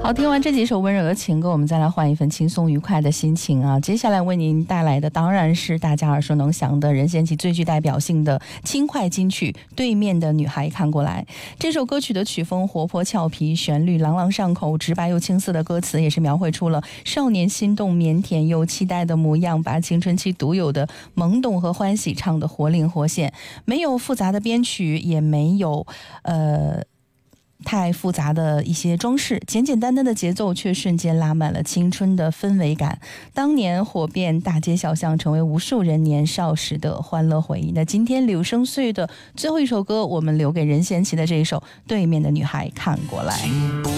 好，听完这几首温柔的情歌，我们再来换一份轻松愉快的心情啊！接下来为您带来的当然是大家耳熟能详的任贤齐最具代表性的轻快金曲《对面的女孩看过来》。这首歌曲的曲风活泼俏皮，旋律朗朗上口，直白又青涩的歌词也是描绘出了少年心动、腼腆又期待的模样，把青春期独有的懵懂和欢喜唱得活灵活现。没有复杂的编曲，也没有太复杂的一些装饰，简简单单的节奏却瞬间拉满了青春的氛围感。当年火遍大街小巷，成为无数人年少时的欢乐回忆。那今天柳生岁的最后一首歌，我们留给任贤齐的这一首《对面的女孩看过来》。